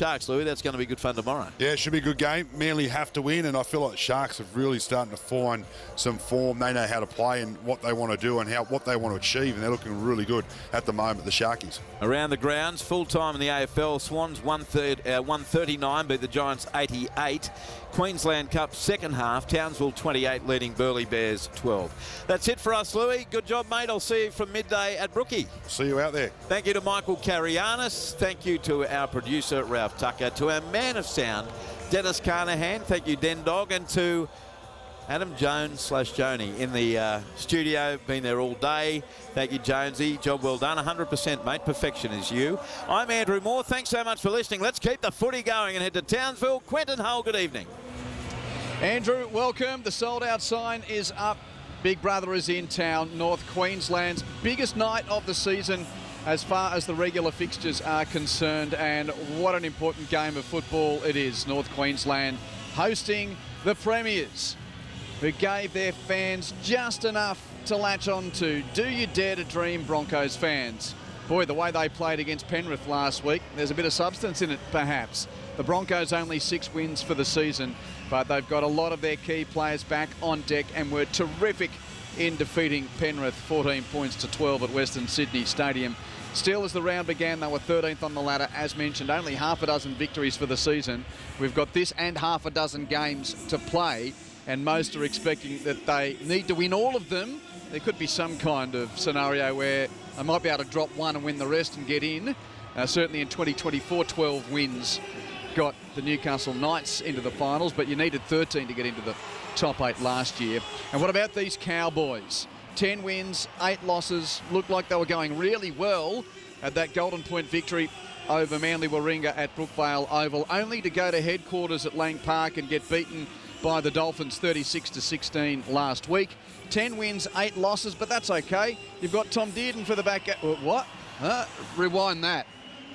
Sharks, Louis. That's going to be good fun tomorrow. Yeah, it should be a good game. Manly have to win, and I feel like the Sharks are really starting to find some form. They know how to play and what they want to do and what they want to achieve, and they're looking really good at the moment, the Sharkies. Around the grounds, full time in the AFL. Swans 139 beat the Giants 88. Queensland Cup second half, Townsville 28 leading Burleigh Bears 12. That's it for us, Louis. Good job, mate. I'll see you from midday at Brookie. See you out there. Thank you to Michael Carianis. Thank you to our producer, Ralph Tucker. To our man of sound, Dennis Carnahan. Thank you, Den Dog. And to Adam Jones/Joni in the studio. Been there all day. Thank you, Jonesy. Job well done. 100%, mate. Perfection is you. I'm Andrew Moore. Thanks so much for listening. Let's keep the footy going and head to Townsville. Quentin Hull, good evening. Andrew, welcome. The sold-out sign is up. Big Brother is in town. North Queensland's biggest night of the season as far as the regular fixtures are concerned. And what an important game of football it is. North Queensland hosting the Premiers, who gave their fans just enough to latch on to. Do you dare to dream, Broncos fans? Boy, the way they played against Penrith last week, there's a bit of substance in it, perhaps. The Broncos only 6 wins for the season, but they've got a lot of their key players back on deck and were terrific in defeating Penrith 14 points to 12 at Western Sydney Stadium. Still, as the round began, they were 13th on the ladder, as mentioned, only half a dozen victories for the season. We've got this and half a dozen games to play, and most are expecting that they need to win all of them. There could be some kind of scenario where they might be able to drop one and win the rest and get in. Certainly in 2024, 12 wins got the Newcastle Knights into the finals, but you needed 13 to get into the top 8 last year. And what about these Cowboys? 10 wins, 8 losses. Looked like they were going really well at that Golden Point victory over Manly Warringah at Brookvale Oval, only to go to headquarters at Lang Park and get beaten by the Dolphins 36-16 last week. 10 wins, 8 losses, but that's okay. You've got Tom Dearden for the back. What? Rewind that.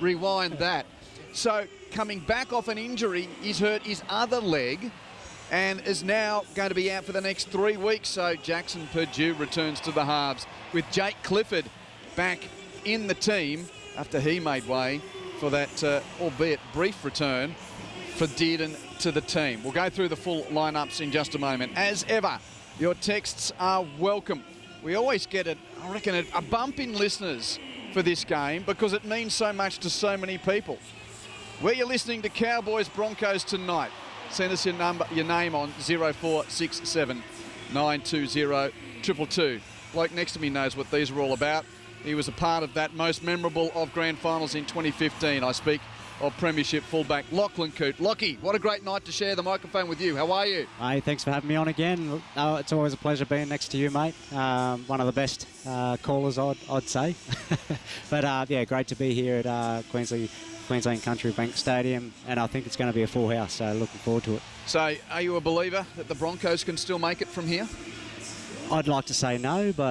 So coming back off an injury, he's hurt his other leg and is now going to be out for the next 3 weeks. So Jackson Purdue returns to the halves with Jake Clifford back in the team after he made way for that, albeit brief return for Dearden to the team. We'll go through the full lineups in just a moment. As ever, your texts are welcome. We always get a bump in listeners for this game because it means so much to so many people. Where you're listening to Cowboys Broncos tonight, send us your name on 0467 920 222. Bloke next to me knows what these are all about. He was a part of that most memorable of grand finals in 2015. I speak of Premiership fullback Lachlan Coote. Lockie, what a great night to share the microphone with you. How are you? Hey, thanks for having me on again. It's always a pleasure being next to you, mate. One of the best callers, I'd say. But yeah, great to be here at Queensland Country Bank Stadium, and I think it's going to be a full house, so looking forward to it. So, are you a believer that the Broncos can still make it from here? I'd like to say no, but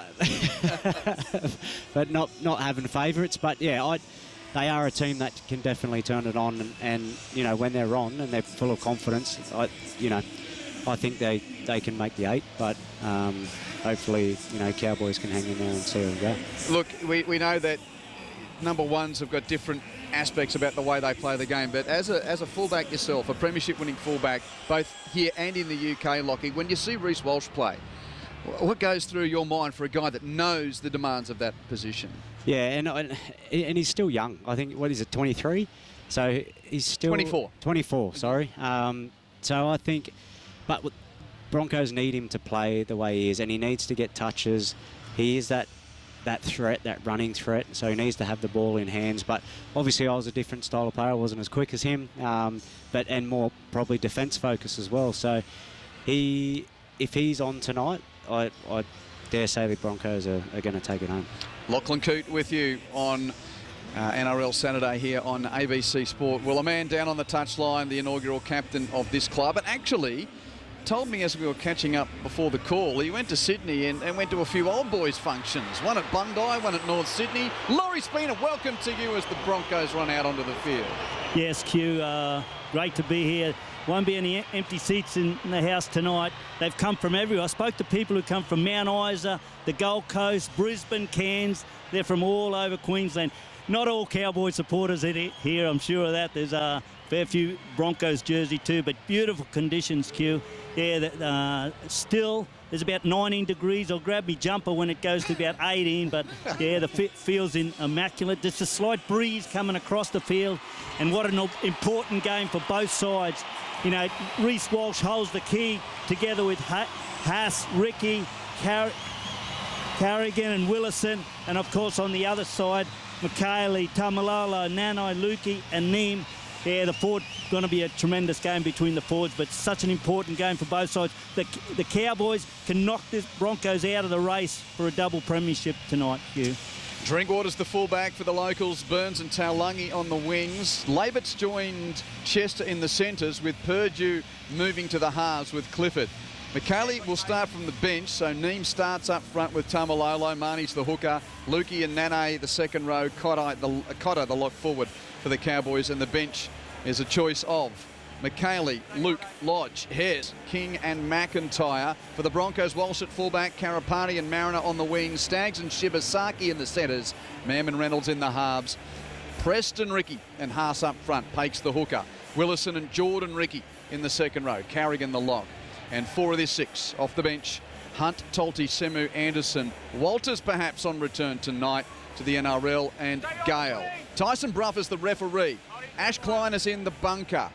but not having favourites. But yeah, they are a team that can definitely turn it on, and you know, when they're on and they're full of confidence, I think they can make the 8. But hopefully, you know, Cowboys can hang in there and see how we go. Look, we know that number ones have got different aspects about the way they play the game, but as a fullback yourself, a premiership winning fullback, both here and in the UK, Lockie, when you see Reece Walsh play, what goes through your mind for a guy that knows the demands of that position? Yeah, and he's still young. I think, what is it, 23? So he's still 24. 24, sorry. So I think, but Broncos need him to play the way he is, and he needs to get touches. He is that threat, that running threat, so he needs to have the ball in hands. But obviously I was a different style of player. I wasn't as quick as him, and more probably defence focus as well. So if he's on tonight, I dare say the Broncos are going to take it home. Lachlan Coote with you on NRL Saturday here on ABC Sport. Well, a man down on the touchline, the inaugural captain of this club, and actually told me as we were catching up before the call, he went to Sydney and went to a few old boys functions. One at Bondi, one at North Sydney. Laurie Spina, welcome to you as the Broncos run out onto the field. Yes, Q, great to be here. Won't be any empty seats in the house tonight. They've come from everywhere. I spoke to people who come from Mount Isa, the Gold Coast, Brisbane, Cairns. They're from all over Queensland. not all Cowboy supporters here, I'm sure of that. There's a fair few Broncos jersey too, but beautiful conditions, Q. Yeah, still there's about 19 degrees. I'll grab me jumper when it goes to about 18, but yeah, the field's immaculate. There's a slight breeze coming across the field, and what an important game for both sides. You know, Reece Walsh holds the key together with Haas, Ricky, Carrigan and Willison, and of course on the other side, Mikaele, Tamalolo, Nanai, Lukey and Neem. Yeah, the forward going to be a tremendous game between the forwards, but such an important game for both sides. The Cowboys can knock the Broncos out of the race for a double premiership tonight, Hugh. Drinkwater's the fullback for the locals, Burns and Taulagi on the wings. Labert's joined Chester in the centres, with Purdue moving to the halves with Clifford. Mikaele will start from the bench, so Neem starts up front with Tamalolo, Marnie's the hooker, Lukey and Nane the second row, Cotter the lock forward for the Cowboys, and the bench is a choice of Mikaele, Luke, Lodge, Hess, King and McIntyre. For the Broncos, Walsh at fullback, Karapani and Mariner on the wings, Staggs and Shibasaki in the centres, Mam and Reynolds in the halves, Preston Ricky and Haas up front, Pakes the hooker, Willison and Jordan Ricky in the second row, Carrigan the lock. And 4 of their 6 off the bench, Hunt, Tolte, Semu, Anderson, Walters perhaps on return tonight to the NRL, and Gale. Tyson Brough is the referee. Ash Klein is in the bunker.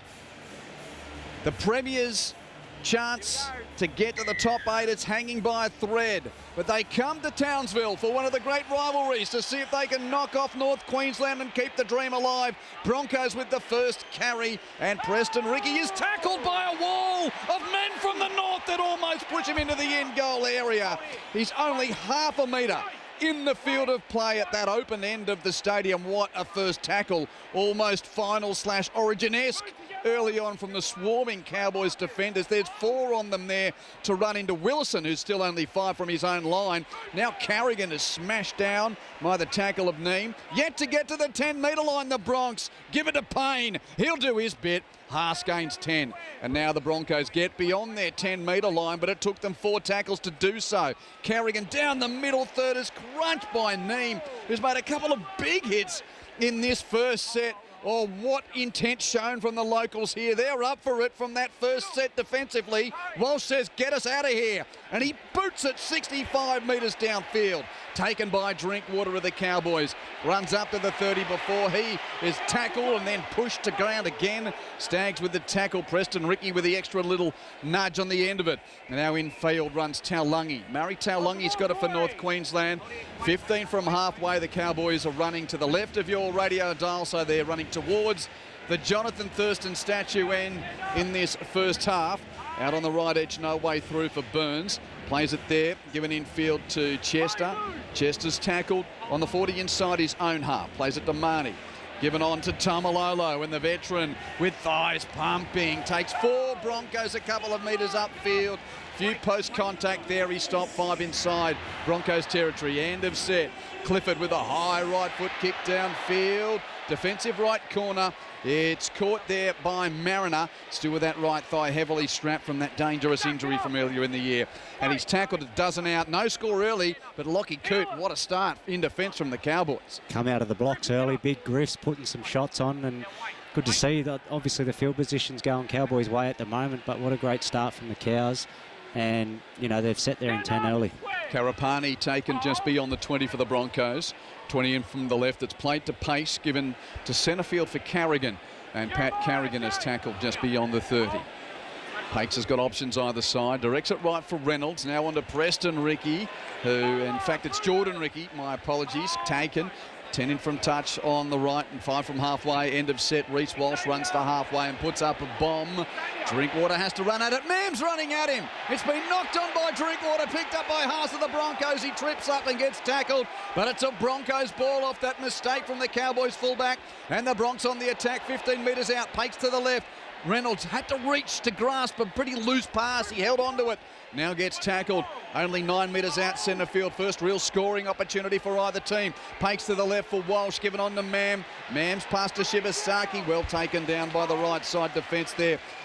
The Premier's chance to get to the top 8, it's hanging by a thread. But they come to Townsville for one of the great rivalries to see if they can knock off North Queensland and keep the dream alive. Broncos with the first carry, and Preston Ricky is tackled by a wall of men from the north that almost push him into the end goal area. He's only half a metre in the field of play at that open end of the stadium. What a first tackle, almost final/Origin-esque early on from the swarming Cowboys defenders. There's 4 on them there to run into Willison, who's still only 5 from his own line. Now Carrigan is smashed down by the tackle of Neem. Yet to get to the 10-metre line, the Bronx. Give it to Payne. He'll do his bit. Haas gains 10. And now the Broncos get beyond their 10-metre line, but it took them 4 tackles to do so. Carrigan down the middle third is crunched by Neem, who's made a couple of big hits in this first set. Oh, what intent shown from the locals here. They're up for it from that first set defensively. Walsh says, get us out of here. And he boots it 65 metres downfield. Taken by Drinkwater of the Cowboys. Runs up to the 30 before he is tackled and then pushed to ground again. Staggs with the tackle. Preston Ricky with the extra little nudge on the end of it. And now in field runs Taulagi. Murray Taulagi got it for North Queensland. 15 from halfway. The Cowboys are running to the left of your radio dial, so they're running towards the Jonathan Thurston statue end in this first half. Out on the right edge, no way through for Burns. Plays it there, given infield to Chester. Chester's tackled on the 40 inside his own half. Plays it to Marnie. Given on to Tamalolo, and the veteran with thighs pumping. Takes 4 Broncos a couple of metres upfield. Few post contact there. He stopped 5 inside Broncos territory. End of set. Clifford with a high right foot kick downfield. Defensive right corner. It's caught there by Mariner. Still with that right thigh heavily strapped from that dangerous injury from earlier in the year. And he's tackled a dozen out. No score early, but Lockie Coote, what a start in defence from the Cowboys. Come out of the blocks early, big Griffs putting some shots on, and good to see that obviously the field position's going Cowboys' way at the moment, but what a great start from the Cows. And, you know, they've set their intent early. Karapani taken just beyond the 20 for the Broncos. 20 in from the left. It's played to pace, given to centre field for Carrigan. And Pat Carrigan has tackled just beyond the 30. Pakes has got options either side. Directs it right for Reynolds. Now on to Preston Ricky, who, in fact, it's Jordan Ricky. My apologies. Taken. 10 in from touch on the right and 5 from halfway. End of set. Reece Walsh runs to halfway and puts up a bomb. Drinkwater has to run at it. Mam's running at him. It's been knocked on by Drinkwater, picked up by Haas of the Broncos. He trips up and gets tackled, but it's a Broncos ball off that mistake from the Cowboys fullback. And the Bronx on the attack, 15 metres out. Pakes to the left. Reynolds had to reach to grasp a pretty loose pass. He held on to it. Now gets tackled. Only 9 metres out centre field. First real scoring opportunity for either team. Pakes to the left for Walsh. Given on to Mam. Mam's pass to Shibasaki. Well taken down by the right side defence there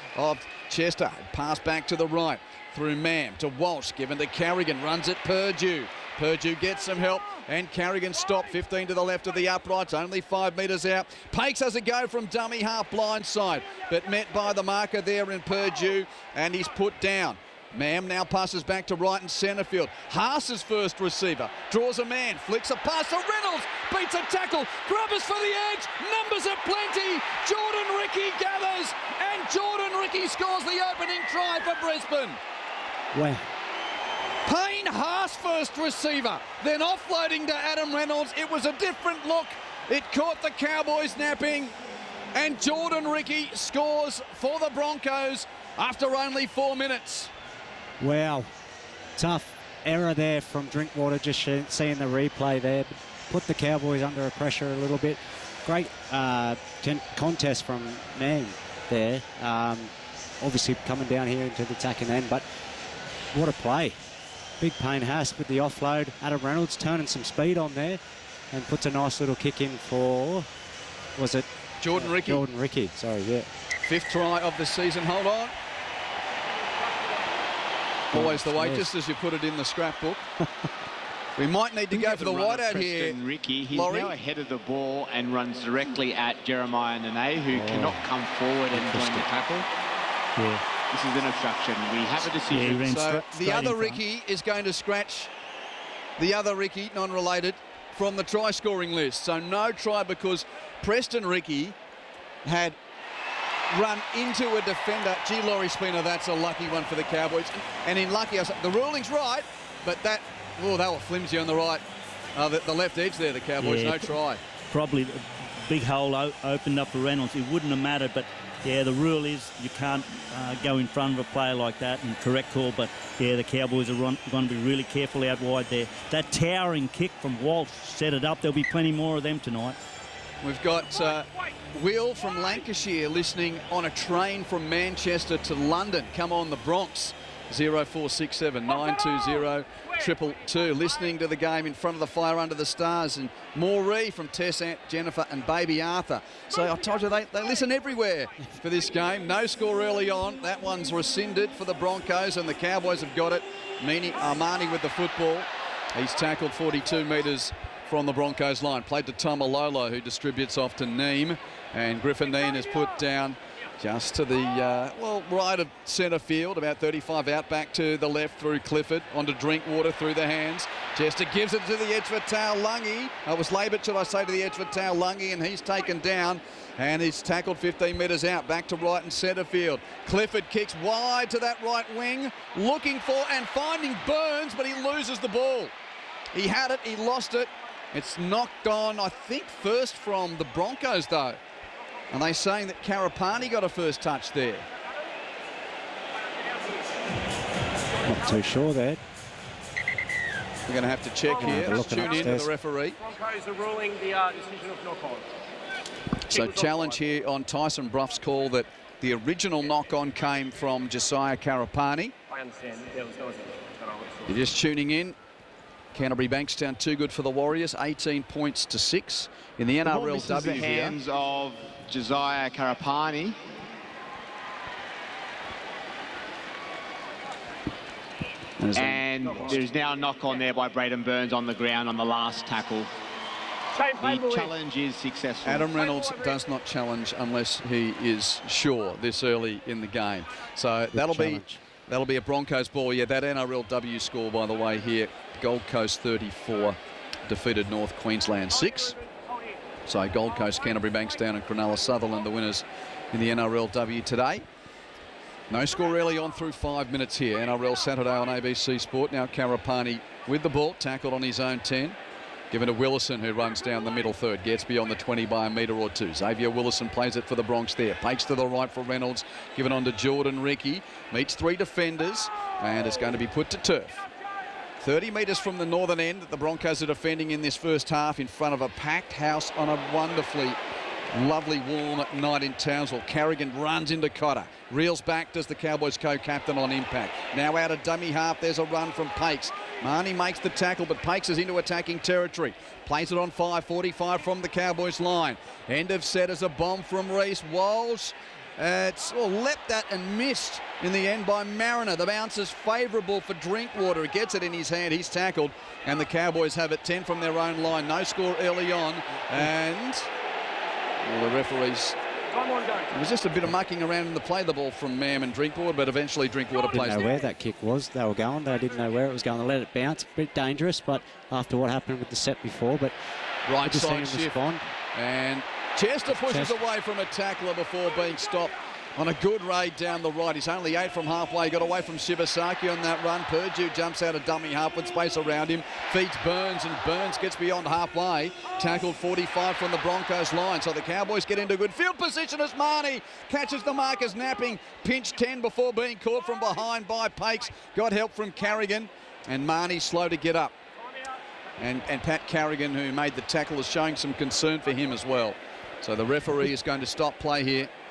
of Chester. Pass back to the right through Mam to Walsh, given to Carrigan, runs it Purdue. Purdue gets some help, and Carrigan stopped 15 to the left of the uprights, only 5 metres out. Pakes has a go from dummy half blind side, but met by the marker there in Purdue, and he's put down. Mam now passes back to right and centre field. Haas's first receiver, draws a man, flicks a pass to Reynolds, beats a tackle, Grubbers for the edge, numbers are plenty, Jordan Ricky gathers, and Jordan Ricky scores the opening try for Brisbane. Wow. Payne Haas first receiver, then offloading to Adam Reynolds. It was a different look. It caught the Cowboys napping, and Jordan Ricky scores for the Broncos after only 4 minutes. Wow. Tough error there from Drinkwater, just seeing the replay there. Put the Cowboys under pressure a little bit. Great contest from Mann there. Obviously coming down here into the attacking end, but what a play. Big Payne Haas with the offload. Adam Reynolds turning some speed on there and puts a nice little kick in for, was it? Jordan Ricky. Jordan Ricky, sorry, yeah. 5th try of the season, hold on. Always the way, yes. just as you put it in the scrapbook. We might need to go for the whiteout here. Ricky, he's Laurie. now ahead of the ball and runs directly at Jeremiah Nene, who cannot come forward and join the tackle. Yeah. This is an obstruction. We have a Yeah, he decision. ran So straight the in other front. Ricky is going to scratch the other Ricky, non-related, from the try-scoring list. So no try because Preston Ricky had run into a defender. Gee, Laurie Spina, that's a lucky one for the Cowboys. And in lucky, the ruling's right, but that, oh, they were flimsy on the right, the left edge there, the Cowboys, Yeah. no try. Probably the big hole opened up for Reynolds. It wouldn't have mattered, but yeah, the rule is you can't go in front of a player like that, and correct call, but yeah, the Cowboys are going to be really careful out wide there. That towering kick from Walsh set it up. There'll be plenty more of them tonight. We've got Will from Lancashire listening on a train from Manchester to London. Come on, the Bronx. 0467 920 222. Listening to the game in front of the fire under the stars. And Maureen from Tess, Aunt Jennifer and baby Arthur. So I told you they listen everywhere for this game. No score early on. That one's rescinded for the Broncos, and the Cowboys have got it. Armani with the football. He's tackled 42 metres from the Broncos line. Played to Tomalolo, who distributes off to Neem. And Griffin Neem is put down just to the, right of centre field, about 35 out, back to the left through Clifford, onto Drinkwater through the hands. Jester gives it to the edge for Taulagi. It was Labert, should I say, to the edge for Taulagi, and he's taken down. And he's tackled 15 metres out, back to right and centre field. Clifford kicks wide to that right wing, looking for and finding Burns, but he loses the ball. He had it, he lost it. It's knocked on, I think, first from the Broncos, though. And they're saying that Karapani got a first touch there. Not too sure there. We're going to have to check here. They're Let's looking tune in to upstairs. the referee. Broncos are ruling the decision of knock-on. So challenge here on Tyson Bruff's call that the original knock-on came from Josiah Karapani. I understand there was no decision, but I was You're just tuning in. Canterbury Bankstown too good for the Warriors, 18 points to 6 in the The ball misses the NRLW here. hands of Josiah Karapani. And there's now a knock on there by Braden Burns on the ground on the last tackle. The challenge is successful. Adam Reynolds does not challenge unless he is sure this early in the game. So that'll be a Broncos ball. Yeah, that NRLW score, by the way, here, Gold Coast 34 defeated North Queensland 6. So Gold Coast, Canterbury Bankstown and Cronulla Sutherland, the winners in the NRLW today. No score early on through 5 minutes here. NRL Saturday on ABC Sport. Now Karapani with the ball, tackled on his own 10. Given to Willison, who runs down the middle third, gets beyond the 20 by a metre or two. Xavier Willison plays it for the Bronx there. Pakes to the right for Reynolds, given on to Jordan Ricky. Meets 3 defenders, and it's going to be put to turf. 30 metres from the northern end that the Broncos are defending in this first half in front of a packed house on a wonderfully lovely warm night in Townsville. Carrigan runs into Cotter. Reels back, does the Cowboys co-captain on impact. Now out of dummy half, there's a run from Pakes. Marnie makes the tackle, but Pakes is into attacking territory. Plays it on 5:45 from the Cowboys line. End of set as a bomb from Reece. Walsh It's leapt at and missed in the end by Mariner. The bounce is favourable for Drinkwater. He gets it in his hand. He's tackled. And the Cowboys have it 10 from their own line. No score early on. And the referees... It was just a bit of mucking around in the play the ball from Mam and Drinkwater, but eventually Drinkwater plays Didn't know where that kick was. They were going. They didn't know where it was going. They let it bounce. A bit dangerous, but after what happened with the set before, but right just side shift. Respond. And Chester pushes away from a tackler before being stopped on a good raid down the right. He's only 8 from halfway. Got away from Shibasaki on that run. Purdue jumps out of dummy half with space around him. Feeds Burns, and Burns gets beyond halfway. Tackled 45 from the Broncos line. So the Cowboys get into good field position as Marnie catches the mark as Napping. Pinched 10 before being caught from behind by Pakes. Got help from Carrigan. And Marnie slow to get up. And Pat Carrigan, who made the tackle, is showing some concern for him as well. So the referee is going to stop play here.